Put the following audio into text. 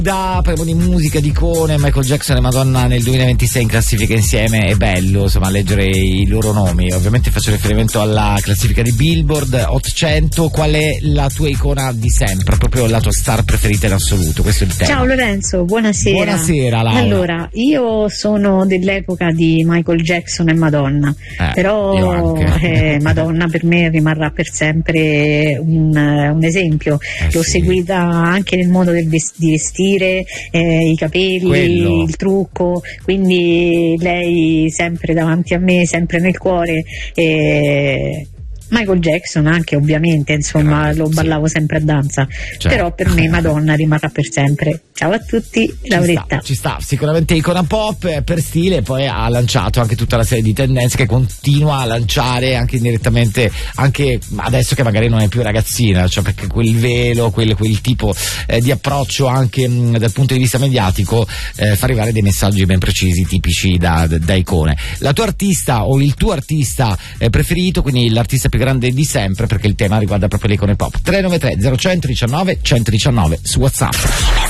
Parliamo di musica, di icone. Michael Jackson e Madonna nel 2026 in classifica insieme, è bello insomma leggere i loro nomi. Ovviamente faccio riferimento alla classifica di Billboard Hot 100. Qual è la tua icona di sempre, proprio la tua star preferita in assoluto? Questo è il tema. Ciao Lorenzo, buonasera. Buonasera Laura. Allora, io sono dell'epoca di Michael Jackson e Madonna, però Madonna per me rimarrà per sempre un esempio. L'ho seguita anche nel modo di vestire, i capelli, il trucco, quindi lei sempre davanti a me, sempre nel cuore. Michael Jackson anche ovviamente, insomma, lo ballavo sempre a danza, però per me Madonna rimarrà per sempre. Ciao a tutti, Lauretta. Ci sta, sicuramente icona pop per stile, poi ha lanciato anche tutta la serie di tendenze che continua a lanciare anche indirettamente, anche adesso che magari non è più ragazzina, cioè perché quel velo, quel tipo di approccio anche dal punto di vista mediatico fa arrivare dei messaggi ben precisi, tipici da icone. La tua artista o il tuo artista preferito, quindi l'artista più grande di sempre, perché il tema riguarda proprio le icone pop. 393 0119 119 su WhatsApp.